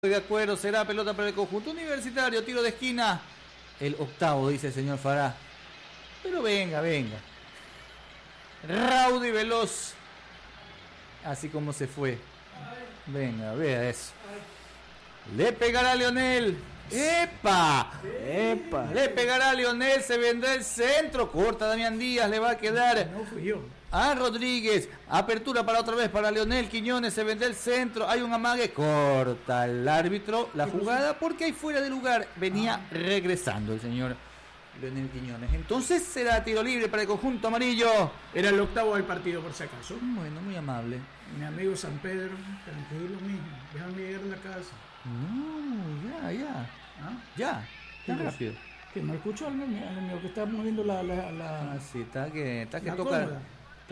De acuerdo, será pelota para el conjunto universitario, tiro de esquina. El octavo, dice el señor Fará. Pero venga. Raudo y veloz. Así como se fue. Venga, vea eso. Le pegará a Leonel. ¡Epa! Le pegará a Leonel, se vendrá el centro. Corta Damián Díaz, le va a quedar. No fui yo. A Rodríguez, apertura para otra vez para Leonel Quiñones, se vende el centro, hay un amague, corta el árbitro la jugada porque hay fuera de lugar, venía regresando el señor Leonel Quiñones. Entonces será tiro libre para el conjunto amarillo. Era el octavo del partido, por si acaso. Bueno, muy amable. Mi amigo San Pedro, tranquilo mismo, déjame llegar a la casa. No, ya. ¿Ah? Ya, tan rápido. Que no escucho al amigo que está moviendo la sí, está que la toca. cómoda.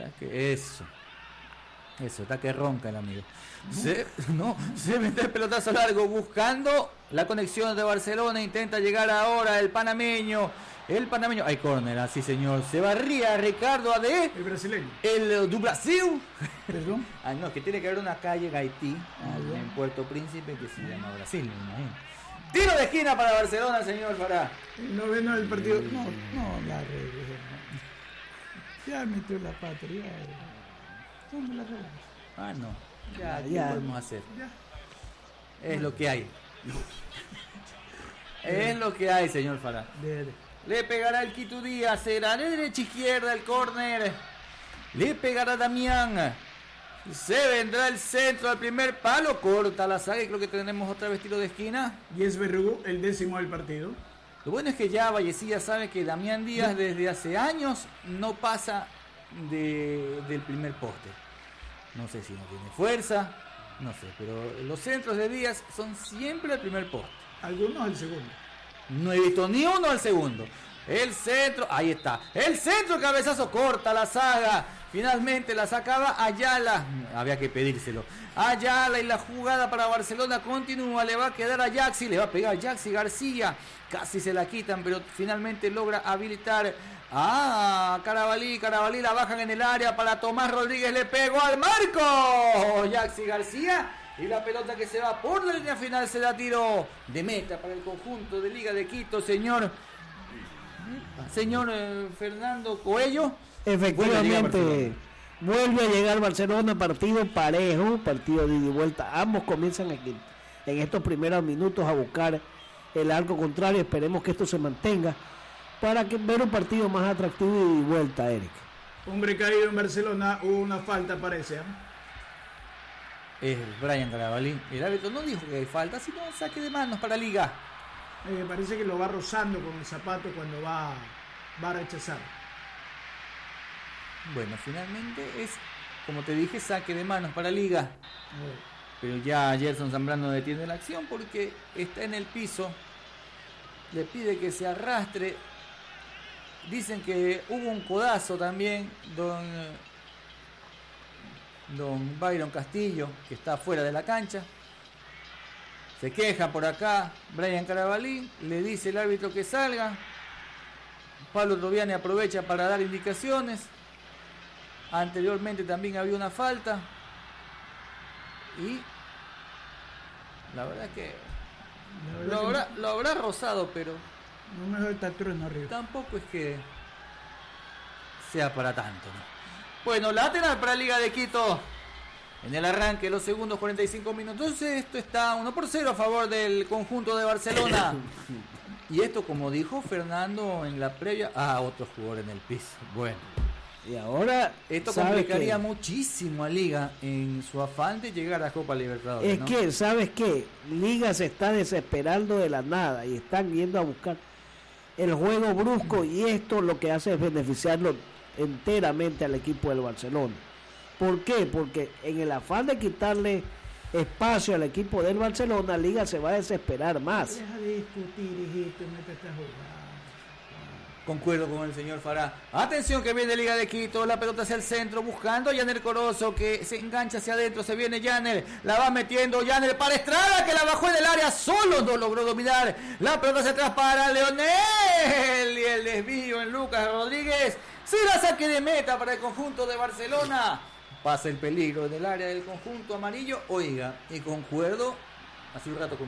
Está que ronca el amigo. Se mete el pelotazo largo buscando la conexión de Barcelona. Intenta llegar ahora el panameño. Hay córner, así señor. Se barría Ricardo Ade. El brasileño. El du Brasil. ¿Perdón? No, que tiene que haber una calle en Haití, en Puerto Príncipe, que se llama Brasil, me imagino. Tiro de esquina para Barcelona, señor Fará. El noveno del partido. No, la regla. Ya metió la patria. ¿Dónde la regla? No. Ya podemos hacer. Ya. Es lo que hay. Es lo que hay, señor Fará. Le pegará el Quito Díaz, será de derecha izquierda el córner. Le pegará Damián. Se vendrá el centro al primer palo, corta la saga y creo que tenemos otra vez tiro de esquina. Y es Verrugo, el décimo del partido. Lo bueno es que ya Vallecilla sabe que Damián Díaz desde hace años no pasa del primer poste. No sé si no tiene fuerza, no sé, pero los centros de Díaz son siempre el primer poste. Algunos el segundo. No he visto ni uno al segundo. El centro, ahí está. El centro, cabezazo, corta la saga. Finalmente la sacaba Ayala. Había que pedírselo. Ayala y la jugada para Barcelona continúa. Le va a quedar a Yaxi. Le va a pegar a Yaxi García. Casi se la quitan, pero finalmente logra habilitar a Carabalí. Carabalí la bajan en el área para Tomás Rodríguez. Le pegó al marco. Yaxi García. Y la pelota que se va por la línea final se da tiro de meta para el conjunto de Liga de Quito, señor Fernando Coello. Efectivamente, vuelve a llegar Barcelona, partido parejo, partido de ida y vuelta. Ambos comienzan aquí, en estos primeros minutos a buscar el arco contrario. Esperemos que esto se mantenga para ver un partido más atractivo de ida y vuelta, Eric. Hombre caído en Barcelona, hubo una falta, parece. Es Brian Carabalí. El árbitro no dijo que hay falta, sino saque de manos para Liga. Parece que lo va rozando con el zapato cuando va a rechazar. Bueno, finalmente es, como te dije, saque de manos para Liga. Pero ya Gerson Zambrano detiene la acción porque está en el piso. Le pide que se arrastre. Dicen que hubo un codazo también, don Byron Castillo, que está fuera de la cancha. Se queja por acá Brian Carabalí, le dice el árbitro que salga. Pablo Troviani aprovecha para dar indicaciones. Anteriormente también había una falta. Y la verdad es que lo habrá rozado, pero no me falta trueno arriba. Tampoco es que sea para tanto, ¿no? Bueno, lateral para Liga de Quito. En el arranque, los segundos 45 minutos. Entonces esto está 1-0 a favor del conjunto de Barcelona. Y esto, como dijo Fernando en la previa, otro jugador en el piso. Bueno. Y ahora esto complicaría muchísimo a Liga en su afán de llegar a Copa Libertadores. Es, ¿no? Que, ¿sabes qué? Liga se está desesperando de la nada y están yendo a buscar el juego brusco y esto lo que hace es beneficiarlo enteramente al equipo del Barcelona. ¿Por qué? Porque en el afán de quitarle espacio al equipo del Barcelona, Liga se va a desesperar más. Deja de discutir, hijito, métete a jugar. Concuerdo con el señor Fará. Atención que viene Liga de Quito, la pelota hacia el centro, buscando a Yaner Corozo, que se engancha hacia adentro, se viene Yaner, la va metiendo Yaner para Estrada, que la bajó en el área, solo no logró dominar, la pelota hacia atrás para Leonel, y el desvío en Lucas Rodríguez, será saque de meta para el conjunto de Barcelona. Pasa el peligro en el área del conjunto amarillo, oiga, y concuerdo Hace un rato